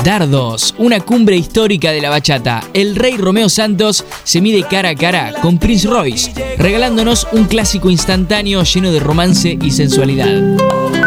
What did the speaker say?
Dardos, una cumbre histórica de la bachata. El rey Romeo Santos se mide cara a cara con Prince Royce, regalándonos un clásico instantáneo lleno de romance y sensualidad.